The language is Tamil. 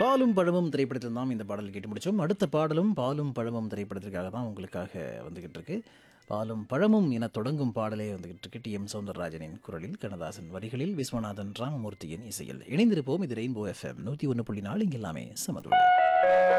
பாலும் பழமும் திரைப்படத்தில் தான் இந்த பாடல் கேட்டு முடிச்சோம். அடுத்த பாடலும் பாலும் பழமும் திரைப்படத்திற்காக தான் உங்களுக்காக வந்துகிட்டு இருக்கு. பாலும் பழமும் என தொடங்கும் பாடலே வந்துகிட்டு இருக்கு. டி.எம். சௌந்தரராஜனின் குரலில், கண்ணதாசன் வரிகளில், விஸ்வநாதன் ராமமூர்த்தியின் இசையில். இணைந்திருப்போம். இது ரெயின்போ எஃப்எம் 101.4. இங்க எல்லாமே சமதுள்ள.